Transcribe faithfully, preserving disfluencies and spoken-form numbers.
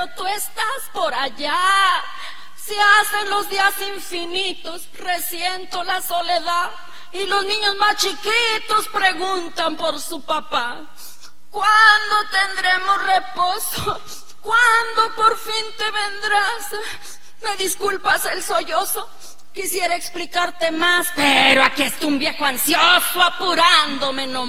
Tú estás por allá. Se hacen los días infinitos, resiento la soledad. Y los niños más chiquitos preguntan por su papá. ¿Cuándo tendremos reposo? ¿Cuándo por fin te vendrás? Me disculpas el sollozo, quisiera explicarte más, pero aquí está un viejo ansioso apurándome nomás.